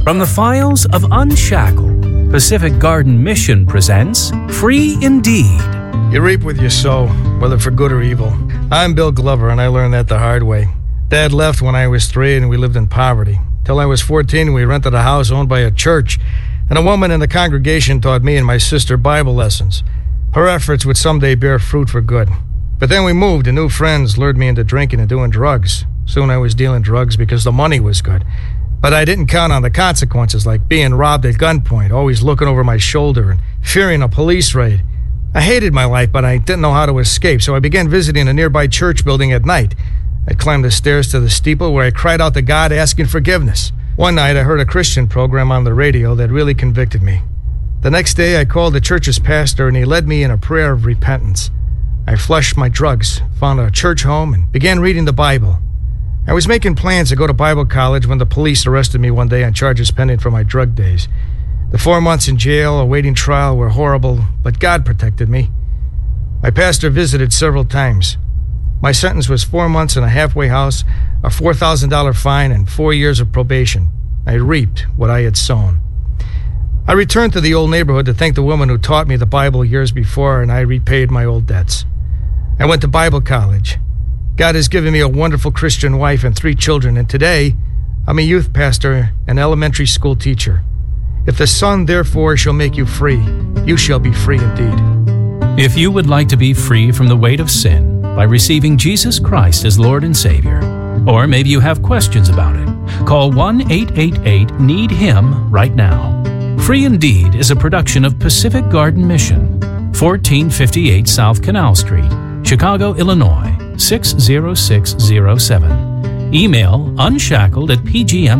From the files of Unshackled, Pacific Garden Mission presents Free Indeed. You reap what you sow, whether for good or evil. I'm Bill Glover, and I learned that the hard way. Dad left when I was 3, and we lived in poverty. Till I was 14, we rented a house owned by a church, and a woman in the congregation taught me and my sister Bible lessons. Her efforts would someday bear fruit for good. But then we moved, and new friends lured me into drinking and doing drugs. Soon I was dealing drugs because the money was good. But I didn't count on the consequences, like being robbed at gunpoint, always looking over my shoulder and fearing a police raid. I hated my life, but I didn't know how to escape, so I began visiting a nearby church building at night. I climbed the stairs to the steeple where I cried out to God asking forgiveness. One night I heard a Christian program on the radio that really convicted me. The next day I called the church's pastor, and he led me in a prayer of repentance. I flushed my drugs, found a church home, and began reading the Bible. I was making plans to go to Bible college when the police arrested me one day on charges pending for my drug days. The 4 months in jail awaiting trial were horrible, but God protected me. My pastor visited several times. My sentence was 4 months in a halfway house, a $4,000 fine, and 4 years of probation. I reaped what I had sown. I returned to the old neighborhood to thank the woman who taught me the Bible years before, and I repaid my old debts. I went to Bible college. God has given me a wonderful Christian wife and 3 children, and today I'm a youth pastor and elementary school teacher. If the Son therefore shall make you free, you shall be free indeed. If you would like to be free from the weight of sin by receiving Jesus Christ as Lord and Savior, or maybe you have questions about it, call 1-888-NEED-HIM right now. Free Indeed is a production of Pacific Garden Mission, 1458 South Canal Street, Chicago, Illinois, 60607. Email unshackled@pgm.org.